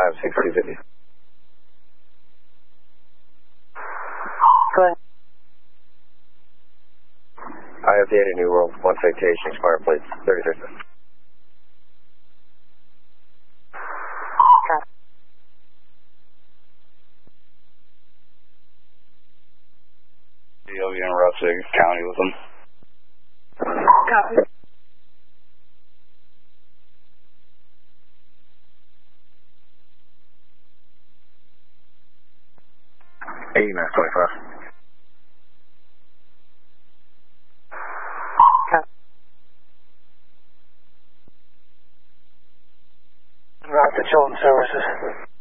56250. Go ahead. I have data New World, 1 citation, expired plates, 36. Copy. You'll be in Rustig County with them. Copy. AMS 25. Copy. Route to Chilton Services.